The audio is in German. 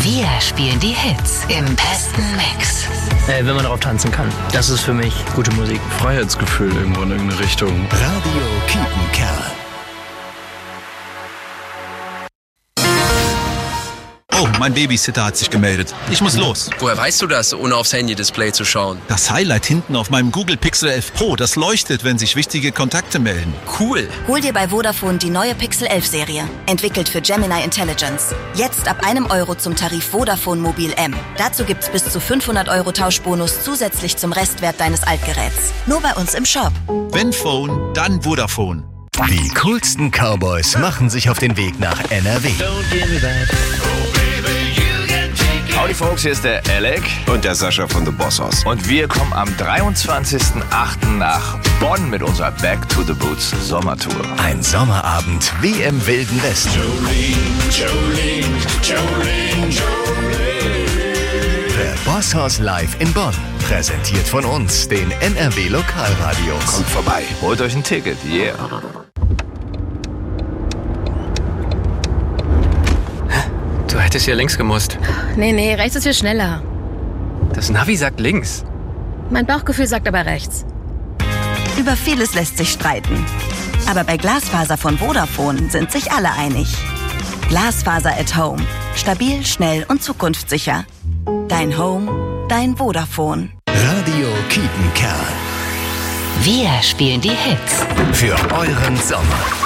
Wir spielen die Hits im besten Mix. Wenn man darauf tanzen kann. Das ist für mich gute Musik. Freiheitsgefühl irgendwo in irgendeine Richtung. Radio Kiepenkerl. Oh, mein Babysitter hat sich gemeldet. Ich muss los. Woher weißt du das, ohne aufs Handy-Display zu schauen? Das Highlight hinten auf meinem Google Pixel 11 Pro, das leuchtet, wenn sich wichtige Kontakte melden. Cool. Hol dir bei Vodafone die neue Pixel 11 Serie. Entwickelt für Gemini Intelligence. Jetzt ab €1 zum Tarif Vodafone Mobil M. Dazu gibt's bis zu 500 € Tauschbonus zusätzlich zum Restwert deines Altgeräts. Nur bei uns im Shop. Wenn Phone, dann Vodafone. Die coolsten Cowboys machen sich auf den Weg nach NRW. Howdy Folks, hier ist der Alec und der Sascha von The Boss Hoss. und wir kommen am 23.08. nach Bonn mit unserer Back to the Boots Sommertour. Ein Sommerabend wie im Wilden Westen. The Boss Hoss live in Bonn. Präsentiert von uns, den NRW Lokalradios. Kommt vorbei. Holt euch ein Ticket, yeah. Du hättest hier links gemusst. Nee, rechts ist viel schneller. Das Navi sagt links. Mein Bauchgefühl sagt aber rechts. Über vieles lässt sich streiten. Aber bei Glasfaser von Vodafone sind sich alle einig. Glasfaser at Home. Stabil, schnell und zukunftssicher. Dein Home, dein Vodafone. Radio Kiepenkerl. Wir spielen die Hits. Für euren Sommer.